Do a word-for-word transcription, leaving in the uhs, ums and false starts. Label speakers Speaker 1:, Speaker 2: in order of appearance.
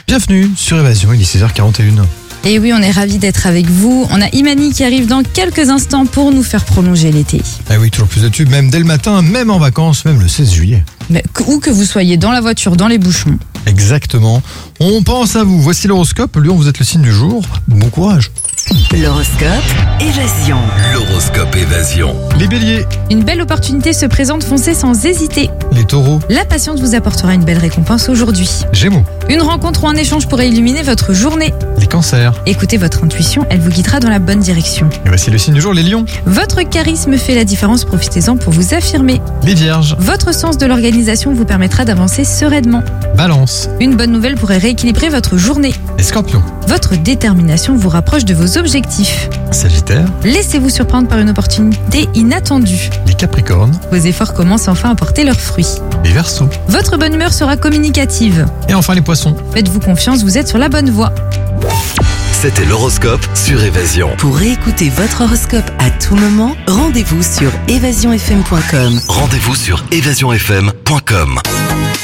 Speaker 1: Bienvenue sur Évasion, il est seize heures quarante et une.
Speaker 2: Et oui, on est ravis d'être avec vous. On a Imani qui arrive dans quelques instants pour nous faire prolonger l'été.
Speaker 1: Ah oui, toujours plus de tubes, même dès le matin, même en vacances, même le seize juillet.
Speaker 2: Mais, où que vous soyez, dans la voiture, dans les bouchons.
Speaker 1: Exactement. On pense à vous. Voici l'horoscope. Lyon, vous êtes le signe du jour. Bon courage.
Speaker 3: L'horoscope Évasion.
Speaker 4: L'horoscope Évasion.
Speaker 1: Les béliers,
Speaker 2: Une belle opportunité se présente, foncez sans hésiter.
Speaker 1: les taureaux,
Speaker 2: La patience vous apportera une belle récompense aujourd'hui.
Speaker 1: gémeaux,
Speaker 2: Une rencontre ou un échange pourrait illuminer votre journée.
Speaker 1: les cancers.
Speaker 2: Écoutez votre intuition, elle vous guidera dans la bonne direction.
Speaker 1: Et voici le signe du jour, les lions,
Speaker 2: Votre charisme fait la différence, profitez-en pour vous affirmer.
Speaker 1: les vierges,
Speaker 2: Votre sens de l'organisation vous permettra d'avancer sereinement.
Speaker 1: balance,
Speaker 2: Une bonne nouvelle pourrait rééquilibrer votre journée.
Speaker 1: les scorpions,
Speaker 2: Votre détermination vous rapproche de vos objectifs.
Speaker 1: sagittaires,
Speaker 2: Laissez-vous surprendre par une opportunité inattendue.
Speaker 1: les capricornes,
Speaker 2: Vos efforts commencent enfin à porter leurs fruits.
Speaker 1: les verseaux.
Speaker 2: Votre bonne humeur sera communicative.
Speaker 1: Et enfin les poissons.
Speaker 2: Faites-vous confiance, vous êtes sur la bonne voie.
Speaker 4: C'était l'horoscope sur Évasion.
Speaker 3: Pour écouter votre horoscope à tout moment, rendez-vous sur évasion f m point com.
Speaker 4: Rendez-vous sur évasion f m point com.